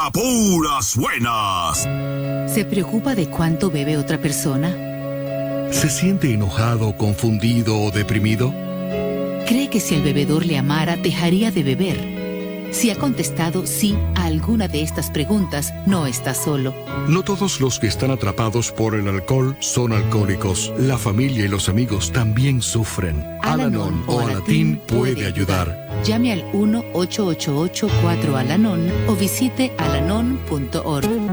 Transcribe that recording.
A puras buenas. ¿Se preocupa de cuánto bebe otra persona? ¿Se siente enojado, confundido o deprimido? ¿Cree que si el bebedor le amara, dejaría de beber? Si ha contestado sí a alguna de estas preguntas, no está solo. No todos los que están atrapados por el alcohol son alcohólicos. La familia y los amigos también sufren. Al-Anon o Alatín puede ayudar. Llame al 1-888-4-Al-Anon o visite alanon.org.